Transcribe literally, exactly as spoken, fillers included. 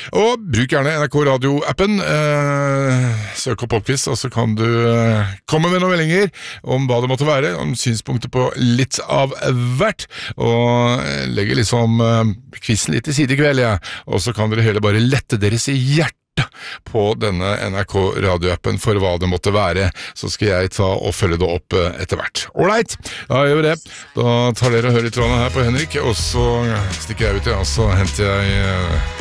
Og bruk gjerne N R K Radio-appen, eh, søk opp Popquiz, og så kan du eh, komme med noen meldinger om hva det måtte være, om synspunkter på litt av hvert, og legge liksom eh, quizen litt i side i kveld, ja. Og så kan dere heller bare lette deres hjerte på denne N R K Radio-appen for hva det måtte være, så skal jeg ta og følge det opp etter hvert. Alright, da gjør vi det. Da tar dere og hører i trådene her på Henrik, og så stikker jeg ut, ja, så henter jeg